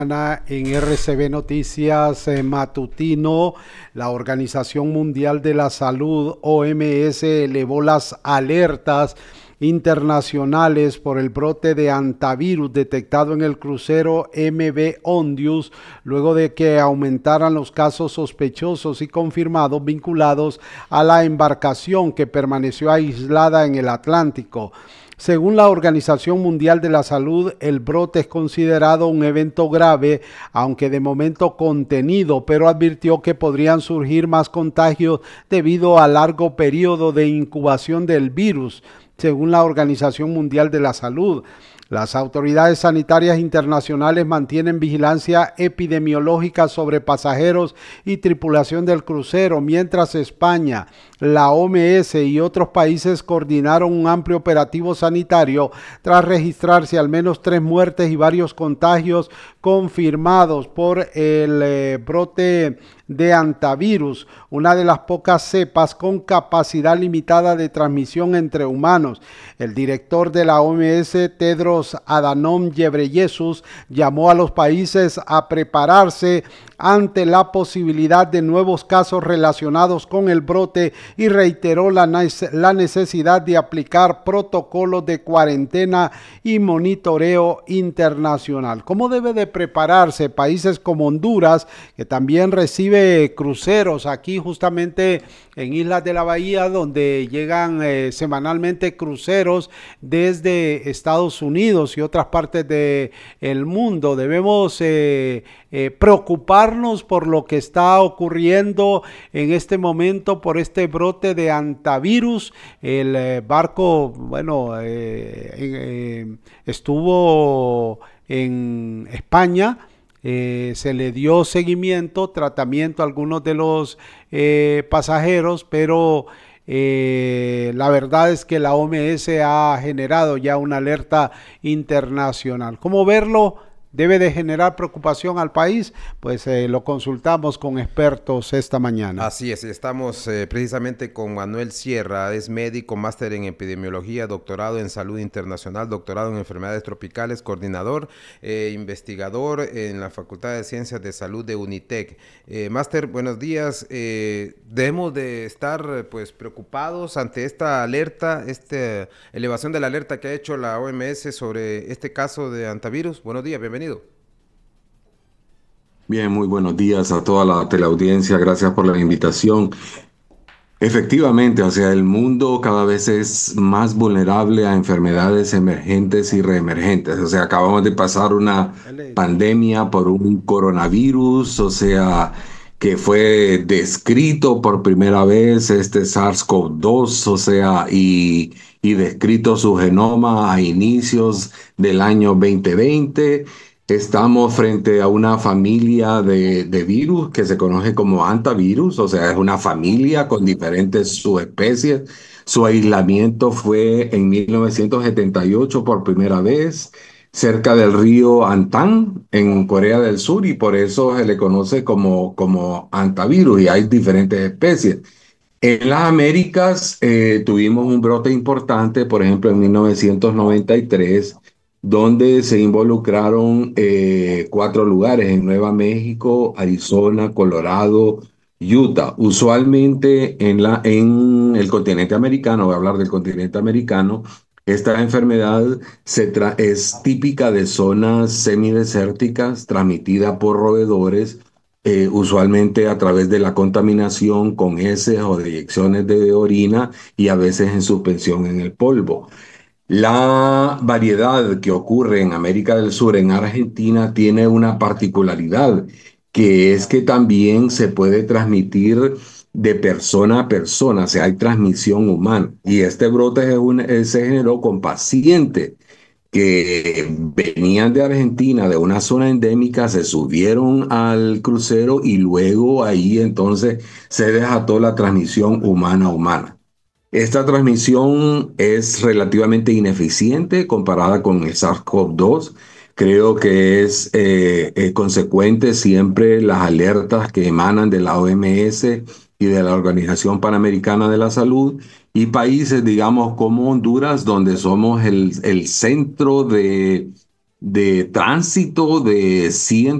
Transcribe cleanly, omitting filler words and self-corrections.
En RCB Noticias Matutino, la Organización Mundial de la Salud, OMS, elevó las alertas internacionales por el brote de antivirus detectado en el crucero MV Ondius, luego de que aumentaran los casos sospechosos y confirmados vinculados a la embarcación que permaneció aislada en el Atlántico. Según la Organización Mundial de la Salud, el brote es considerado un evento grave, aunque de momento contenido, pero advirtió que podrían surgir más contagios debido al largo periodo de incubación del virus, según la Organización Mundial de la Salud. Las autoridades sanitarias internacionales mantienen vigilancia epidemiológica sobre pasajeros y tripulación del crucero, mientras España, la OMS y otros países coordinaron un amplio operativo sanitario tras registrarse al menos 3 muertes y varios contagios confirmados por el brote de antivirus, una de las pocas cepas con capacidad limitada de transmisión entre humanos. El director de la OMS, Tedros Adhanom Ghebreyesus, llamó a los países a prepararse ante la posibilidad de nuevos casos relacionados con el brote y reiteró la necesidad de aplicar protocolos de cuarentena y monitoreo internacional. ¿Cómo debe de prepararse países como Honduras, que también recibe cruceros aquí justamente en Islas de la Bahía, donde llegan semanalmente cruceros desde Estados Unidos y otras partes del mundo? Debemos preocuparnos por lo que está ocurriendo en este momento por este brote de antivirus. El barco, bueno, estuvo en España. Se le dio seguimiento, tratamiento a algunos de los pasajeros, pero la verdad es que la OMS ha generado ya una alerta internacional. ¿Cómo verlo? ¿Debe de generar preocupación al país? Pues lo consultamos con expertos esta mañana. Así es, estamos precisamente con Manuel Sierra, es médico, máster en epidemiología, doctorado en salud internacional, doctorado en enfermedades tropicales, coordinador, investigador en la Facultad de Ciencias de Salud de UNITEC. Máster, buenos días. Debemos de estar pues preocupados ante esta alerta, esta elevación de la alerta que ha hecho la OMS sobre este caso de antivirus. Buenos días, bienvenido. Bien, muy buenos días a toda la teleaudiencia. Gracias por la invitación. Efectivamente, o sea, el mundo cada vez es más vulnerable a enfermedades emergentes y reemergentes. O sea, acabamos de pasar una pandemia por un coronavirus, o sea, que fue descrito por primera vez este SARS-CoV-2, o sea, y descrito su genoma a inicios del año 2020. Estamos frente a una familia de virus que se conoce como hantavirus, o sea, es una familia con diferentes subespecies. Su aislamiento fue en 1978 por primera vez, cerca del río Antan, en Corea del Sur, y por eso se le conoce como hantavirus, y hay diferentes especies. En las Américas tuvimos un brote importante, por ejemplo, en 1993, donde se involucraron 4 lugares en Nueva México, Arizona, Colorado, Utah. Usualmente en el continente americano, voy a hablar del continente americano, esta enfermedad es típica de zonas semidesérticas, transmitida por roedores, usualmente a través de la contaminación con heces o deyecciones de orina y a veces en suspensión en el polvo. La variedad que ocurre en América del Sur, en Argentina, tiene una particularidad, que es que también se puede transmitir de persona a persona, o sea, hay transmisión humana. Y este brote se generó con pacientes que venían de Argentina, de una zona endémica, se subieron al crucero y luego ahí entonces se desató la transmisión humana a humana. Esta transmisión es relativamente ineficiente comparada con el SARS-CoV-2. Creo que es consecuente siempre las alertas que emanan de la OMS y de la Organización Panamericana de la Salud, y países, digamos, como Honduras, donde somos el centro de tránsito de cientos